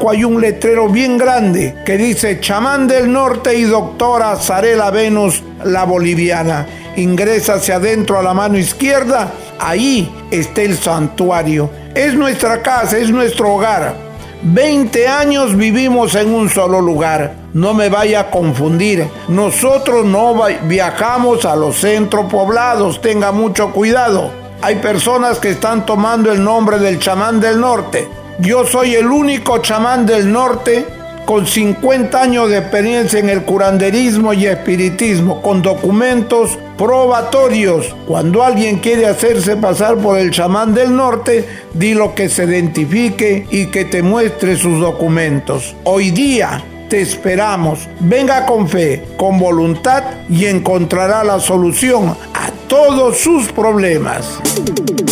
Arauco hay un letrero bien grande que dice Chamán del Norte y doctora Zarela Venus, la boliviana. Ingresa hacia adentro a la mano izquierda, ahí está el santuario. Es nuestra casa, es nuestro hogar. 20 años vivimos en un solo lugar. No me vaya a confundir. Nosotros no viajamos a los centros poblados. Tenga mucho cuidado. Hay personas que están tomando el nombre del chamán del norte. Yo soy el único chamán del norte con 50 años de experiencia en el curanderismo y espiritismo, con documentos probatorios. Cuando alguien quiere hacerse pasar por el chamán del norte, dilo que se identifique y que te muestre sus documentos. Hoy día te esperamos. Venga con fe, con voluntad y encontrará la solución a todos sus problemas.